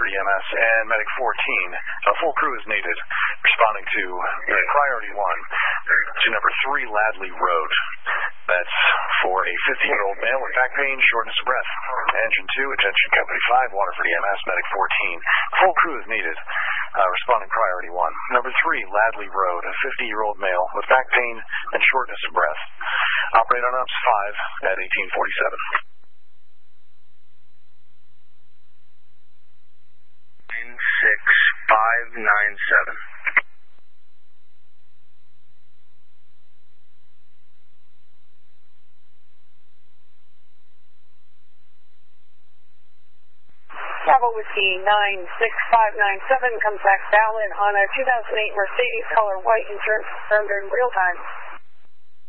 Waterford EMS, and Medic 14. A full crew is needed, responding to priority 1 to number 3 Ladley Road. That's for a 50-year-old male with back pain, shortness of breath. Engine 2, attention Company 5, Waterford EMS, Medic 14. Full crew is needed, responding priority 1. Number 3 Ladley Road, a 50-year-old male with back pain and shortness of breath. Operate on UPS 5 at 1847. 96597. Bravo Whiskey 96597 comes back valid on a 2008 Mercedes color white insurance confirmed in real time.